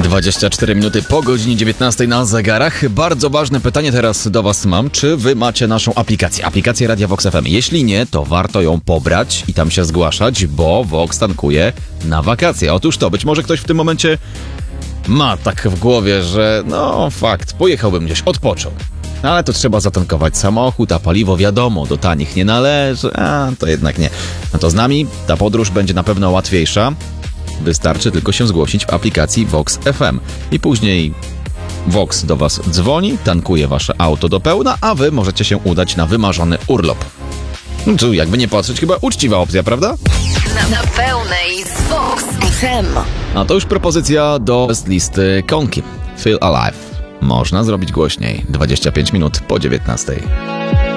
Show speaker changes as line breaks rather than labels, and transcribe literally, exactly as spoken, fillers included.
dwadzieścia cztery minuty po godzinie dziewiętnastej na zegarach. Bardzo ważne pytanie teraz do was mam. Czy wy macie naszą aplikację? Aplikację Radia Vox F M. Jeśli nie, to warto ją pobrać i tam się zgłaszać, bo Vox tankuje na wakacje. Otóż to, być może ktoś w tym momencie ma tak w głowie, że no fakt, pojechałbym gdzieś, odpoczął. Ale to trzeba zatankować samochód, a paliwo wiadomo, do tanich nie należy, a to jednak nie. No to z nami ta podróż będzie na pewno łatwiejsza. Wystarczy tylko się zgłosić w aplikacji Vox F M. I później Vox do was dzwoni, tankuje wasze auto do pełna, a wy możecie się udać na wymarzony urlop. No tu jakby nie patrzeć, chyba uczciwa opcja, prawda?
Na, na pełnej z Vox F M.
A to już propozycja do listy Konki. Feel Alive. Można zrobić głośniej. dwadzieścia pięć minut po dziewiętnastej.